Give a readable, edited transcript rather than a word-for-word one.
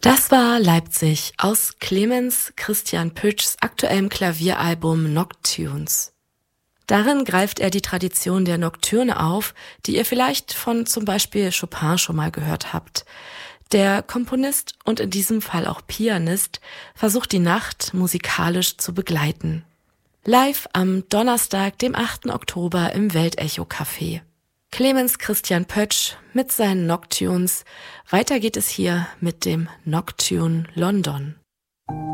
Das war Leipzig aus Clemens Christian Pütschs aktuellem Klavieralbum Noctunes. Darin greift er die Tradition der Nocturne auf, die ihr vielleicht von zum Beispiel Chopin schon mal gehört habt. Der Komponist und in diesem Fall auch Pianist versucht die Nacht musikalisch zu begleiten. Live am Donnerstag, dem 8. Oktober im Weltecho-Café. Clemens Christian Pötsch mit seinen Noctunes. Weiter geht es hier mit dem Noctune London.